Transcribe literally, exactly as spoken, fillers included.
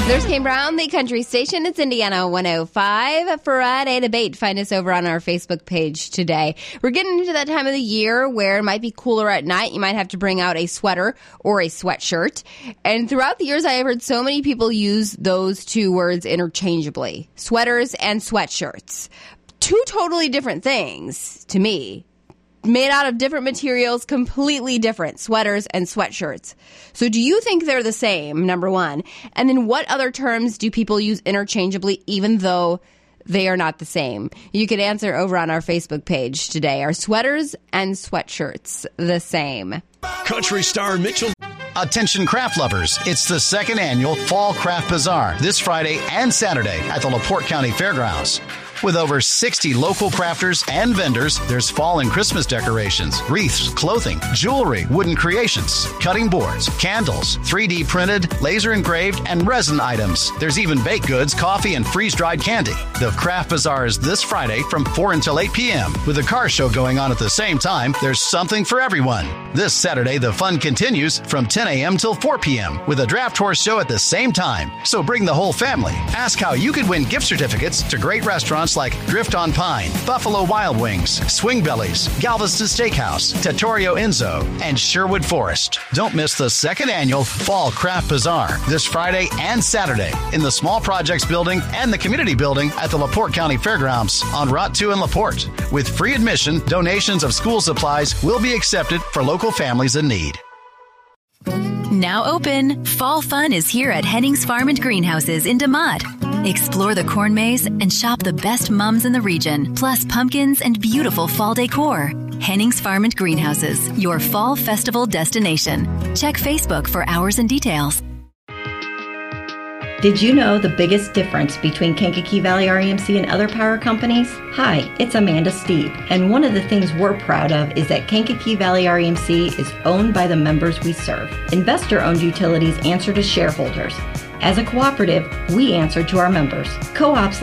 There's Kane Brown, the country station. It's Indiana one oh five. Friday Debate. Find us over on our Facebook page today. We're getting into that time of the year where it might be cooler at night. You might have to bring out a sweater or a sweatshirt. And throughout the years, I have heard so many people use those two words interchangeably. Sweaters and sweatshirts. Two totally different things to me. Made out of different materials, completely different, sweaters and sweatshirts. So do you think they're the same, number one? And then what other terms do people use interchangeably even though they are not the same? You could answer over on our Facebook page today. Are sweaters and sweatshirts the same? Country star Mitchell. Attention craft lovers, it's the second annual Fall Craft Bazaar this Friday and Saturday at the LaPorte County Fairgrounds. With over sixty local crafters and vendors, there's fall and Christmas decorations, wreaths, clothing, jewelry, wooden creations, cutting boards, candles, three D printed, laser engraved, and resin items. There's even baked goods, coffee, and freeze-dried candy. The Craft Bazaar is this Friday from four until eight p.m. With a car show going on at the same time, there's something for everyone. This Saturday, the fun continues from ten a.m. till four p.m. with a draft horse show at the same time. So bring the whole family. Ask how you could win gift certificates to great restaurants like Drift on Pine, Buffalo Wild Wings, Swing Bellies, Galveston Steakhouse, Trattoria Enzo, and Sherwood Forest. Don't miss the second annual Fall Craft Bazaar this Friday and Saturday in the Small Projects Building and the Community Building at the LaPorte County Fairgrounds on Route two in LaPorte. With free admission, donations of school supplies will be accepted for local families in need. Now open, Fall Fun is here at Hennings Farm and Greenhouses in DeMotte. Explore the corn maze and shop the best mums in the region, plus pumpkins and beautiful fall decor. Hennings Farm and Greenhouses, your fall festival destination. Check Facebook for hours and details. Did you know the biggest difference between Kankakee Valley R E M C and other power companies? Hi, it's Amanda Steeb, and one of the things we're proud of is that Kankakee Valley R E M C is owned by the members we serve. Investor-owned utilities answer to shareholders. As a cooperative, we answer to our members. Co-ops